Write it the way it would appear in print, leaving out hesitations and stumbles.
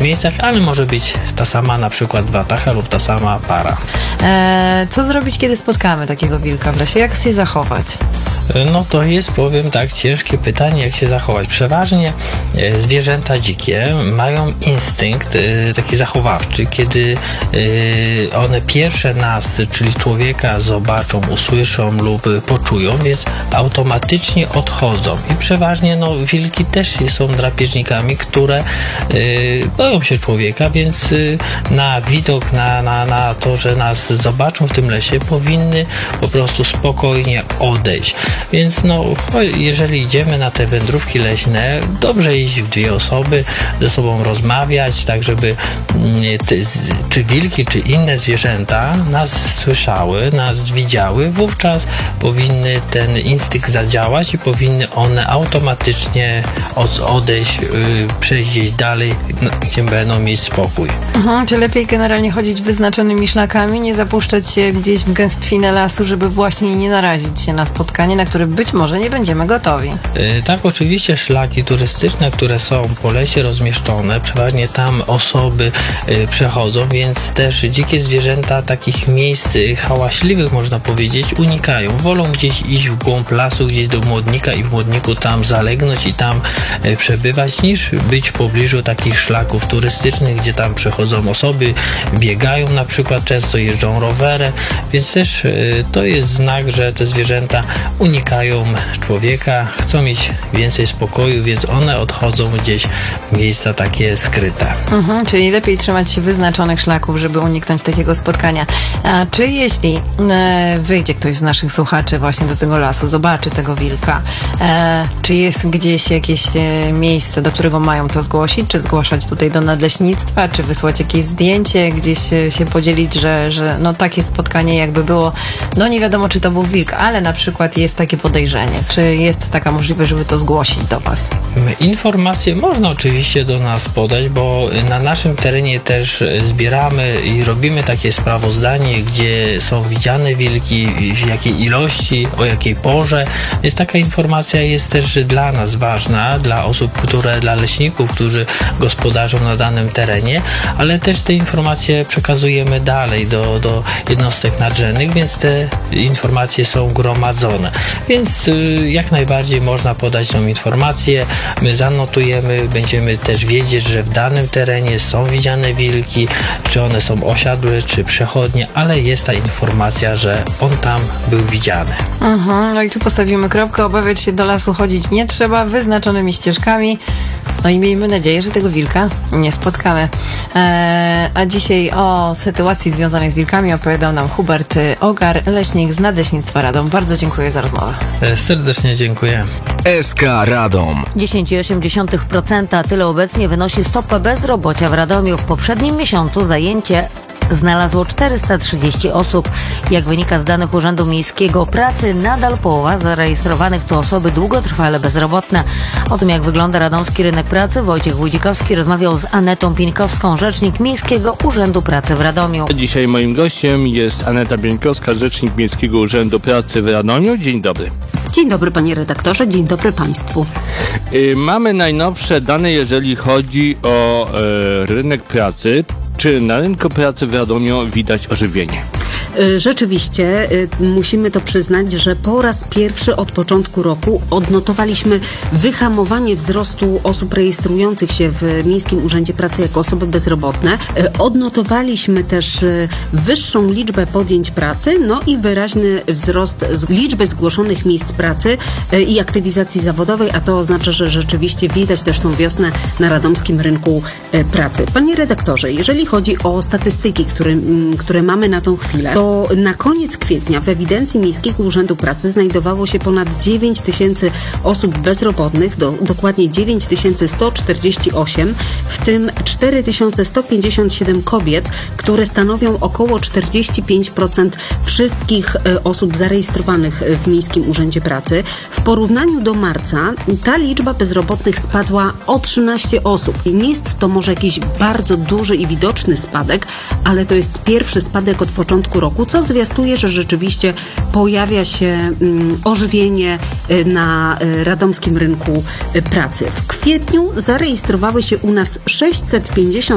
miejscach, ale może być ta sama na przykład watacha lub ta sama para. Co zrobić, kiedy spotkamy takiego wilka w lesie? Jak się zachować? No to jest, powiem tak, ciężkie pytanie, jak się zachować. Przeważnie zwierzęta dzikie mają instynkt taki zachowawczy, kiedy one pierwsze nas, czyli człowieka, zobaczą, usłyszą lub poczują, więc automatycznie odchodzą. I przeważnie wilki też są drapieżnikami, które boją się człowieka, więc na widok, na to, że nas zobaczą w tym lesie, powinny po prostu spokojnie odejść. Więc jeżeli idziemy na te wędrówki leśne, dobrze iść w dwie osoby, ze sobą rozmawiać, tak żeby czy wilki, czy inne zwierzęta nas słyszały, nas widziały, wówczas powinny ten instynkt zadziałać i powinny one automatycznie odejść, przejść gdzieś dalej, gdzie będą mieć spokój. Czy lepiej generalnie chodzić wyznaczonymi szlakami, nie zapuszczać się gdzieś w gęstwinę lasu, żeby właśnie nie narazić się na spotkanie, na które być może nie będziemy gotowi? Tak, oczywiście szlaki turystyczne, które są po lesie rozmieszczone, przeważnie tam osoby przechodzą, więc też dzikie zwierzęta takich miejsc hałaśliwych, można powiedzieć, unikają. Wolą gdzieś iść w głąb lasu, gdzieś do Młodnika i w Młodniku tam zalegnąć i tam przebywać, niż być w pobliżu takich szlaków turystycznych, gdzie tam przechodzą osoby, biegają na przykład, często jeżdżą rowerem, więc też to jest znak, że te zwierzęta unikają człowieka, chcą mieć więcej spokoju, więc one odchodzą gdzieś w miejsca takie skryte. Czyli lepiej trzymać się wyznaczonych szlaków, żeby uniknąć takiego spotkania. A czy jeśli wyjdzie ktoś z naszych słuchaczy właśnie do tego lasu, zobaczy tego wilka, czy jest gdzieś jakieś miejsce, do którego mają to zgłosić, czy zgłaszać tutaj do nadleśnictwa, czy wysłać jakieś zdjęcie, gdzieś się podzielić, że takie spotkanie jakby było, nie wiadomo, czy to był wilk, ale na przykład jest takie podejrzenie. Czy jest taka możliwość, żeby to zgłosić do Was? Informacje można oczywiście do nas podać, bo na naszym terenie też zbieramy i robimy takie sprawozdanie, gdzie są widziane wilki, w jakiej ilości, o jakiej porze, więc taka informacja jest też dla nas ważna, dla osób, dla leśników, którzy gospodarzą na danym terenie, ale też te informacje przekazujemy dalej do jednostek nadrzędnych, więc te informacje są gromadzone. Więc jak najbardziej można podać tą informację, my zanotujemy, będziemy też wiedzieć, że w danym terenie są widziane wilki, czy one są osiadłe, czy przechodnie, ale jest ta informacja, że on tam był widziany. No i tu postawimy kropkę, obawiać się do lasu chodzić nie trzeba, wyznaczonymi ścieżkami. I miejmy nadzieję, że tego wilka nie spotkamy. A dzisiaj o sytuacji związanej z wilkami opowiadał nam Hubert Ogar, leśnik z Nadleśnictwa Radom. Bardzo dziękuję za rozmowę. Serdecznie dziękuję. SK Radom. 10,8% tyle obecnie wynosi stopa bezrobocia w Radomiu. W poprzednim miesiącu zajęcie znalazło 430 osób. Jak wynika z danych Urzędu Miejskiego Pracy, nadal połowa zarejestrowanych to osoby długotrwale bezrobotne. O tym, jak wygląda radomski rynek pracy, Wojciech Wójdzikowski rozmawiał z Anetą Pieńkowską, rzecznik Miejskiego Urzędu Pracy w Radomiu. Dzisiaj moim gościem jest Aneta Pieńkowska, rzecznik Miejskiego Urzędu Pracy w Radomiu. Dzień dobry. Dzień dobry, panie redaktorze, dzień dobry państwu. Mamy najnowsze dane, jeżeli chodzi o rynek pracy. Czy na rynku pracy w Radomiu widać ożywienie? Rzeczywiście musimy to przyznać, że po raz pierwszy od początku roku odnotowaliśmy wyhamowanie wzrostu osób rejestrujących się w Miejskim Urzędzie Pracy jako osoby bezrobotne. Odnotowaliśmy też wyższą liczbę podjęć pracy, i wyraźny wzrost liczby zgłoszonych miejsc pracy i aktywizacji zawodowej, a to oznacza, że rzeczywiście widać też tą wiosnę na radomskim rynku pracy. Panie redaktorze, jeżeli chodzi o statystyki, które mamy na tą chwilę, to na koniec kwietnia w ewidencji Miejskiego Urzędu Pracy znajdowało się ponad 9 tysięcy osób bezrobotnych, dokładnie 9148, w tym 4157 kobiet, które stanowią około 45% wszystkich osób zarejestrowanych w Miejskim Urzędzie Pracy. W porównaniu do marca ta liczba bezrobotnych spadła o 13 osób. Nie jest to może jakiś bardzo duży i widoczny spadek, ale to jest pierwszy spadek od początku roku, co zwiastuje, że rzeczywiście pojawia się ożywienie na radomskim rynku pracy. W kwietniu zarejestrowały się u nas 650